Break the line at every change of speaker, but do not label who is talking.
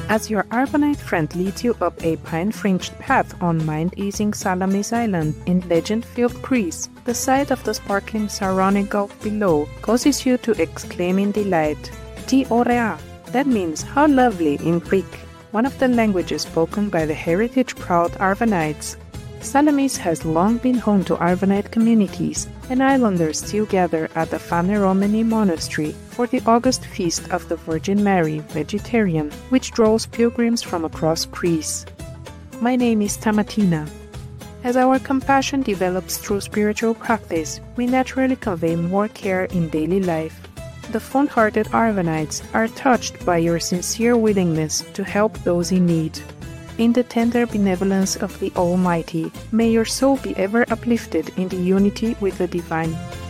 As your Arvanite friend leads you up a pine-fringed path on mind-easing Salamis Island in legend-filled Greece, the sight of the sparkling Saronic Gulf below causes you to exclaim in delight, "Ti Orea!" That means "how lovely" in Greek, one of the languages spoken by the heritage-proud Arvanites. Salamis has long been home to Arvanite communities, and islanders still gather at the Phaneromene Monastery for the August Feast of the Virgin Mary Vegetarian, which draws pilgrims from across Greece. My name is Tamatina. As our compassion develops through spiritual practice, we naturally convey more care in daily life. The fond-hearted Arvanites are touched by your sincere willingness to help those in need. In the tender benevolence of the Almighty, may your soul be ever uplifted in the unity with the Divine.